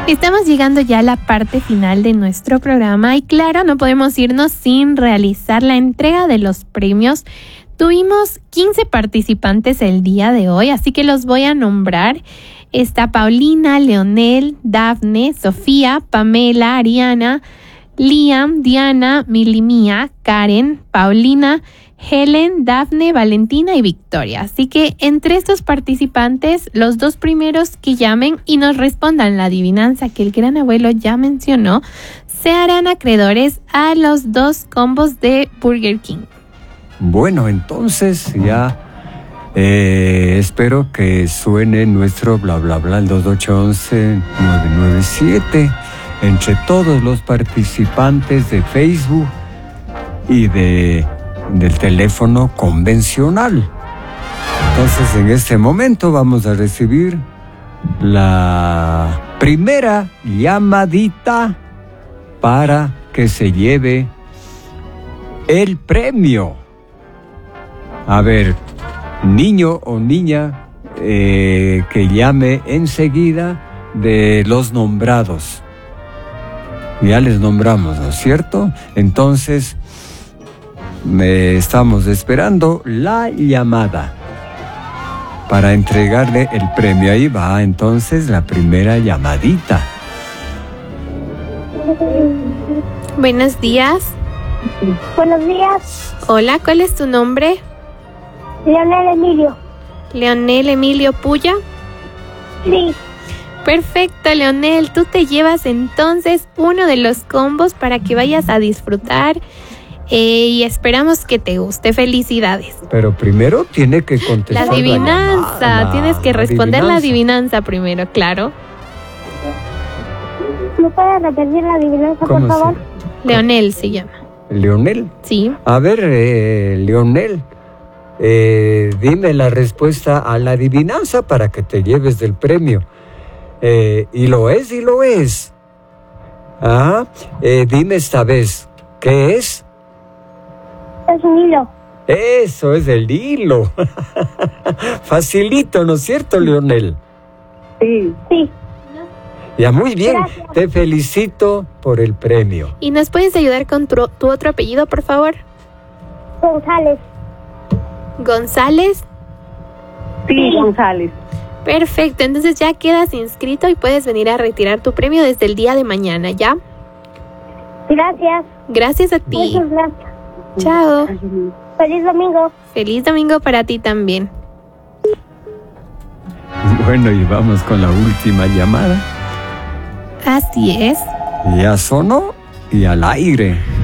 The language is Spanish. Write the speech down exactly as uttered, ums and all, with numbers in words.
Estamos llegando ya a la parte final de nuestro programa y claro, no podemos irnos sin realizar la entrega de los premios. Tuvimos quince participantes el día de hoy, así que los voy a nombrar. Está Paulina, Leonel, Dafne, Sofía, Pamela, Ariana, Liam, Diana, Milimía, Karen, Paulina, Helen, Dafne, Valentina y Victoria. Así que entre estos participantes, los dos primeros que llamen y nos respondan la adivinanza que el gran abuelo ya mencionó, se harán acreedores a los dos combos de Burger King. Bueno, entonces ya eh, espero que suene nuestro bla bla bla el dos ocho uno uno nueve nueve siete entre todos los participantes de Facebook y de del teléfono convencional. Entonces en este momento vamos a recibir la primera llamadita para que se lleve el premio. A ver, niño o niña eh, que llame enseguida de los nombrados. Ya les nombramos, ¿no es cierto? Entonces me estamos esperando la llamada para entregarle el premio. Ahí va entonces la primera llamadita. Buenos días. Buenos días. Hola, ¿cuál es tu nombre? Leonel Emilio. Leonel Emilio Puya. Sí. Perfecto, Leonel. Tú te llevas entonces uno de los combos para que vayas a disfrutar. Eh, y esperamos que te guste. Felicidades. Pero primero tiene que contestar la adivinanza. La llamada, Tienes que la responder adivinanza. la adivinanza primero, claro. ¿Me puedes repetir la adivinanza, por ¿Cómo favor? se- Leonel se llama. Leonel. Sí. A ver, eh, Leonel, eh, dime la respuesta a la adivinanza para que te lleves del premio. Eh, y lo es, y lo es. Ah, eh, dime esta vez, ¿qué es? Es un hilo. Eso es el hilo. Facilito, ¿no es cierto, Leonel? Sí. Sí. Ya, muy bien. Gracias. Te felicito por el premio. ¿Y nos puedes ayudar con tu, tu otro apellido, por favor? González. González. Sí, González. Perfecto, entonces ya quedas inscrito y puedes venir a retirar tu premio desde el día de mañana, ¿ya? Gracias. Gracias a ti. Muchas gracias. Chao. Feliz domingo. Feliz domingo para ti también. Bueno, y vamos con la última llamada. Así es. Ya sonó y al aire.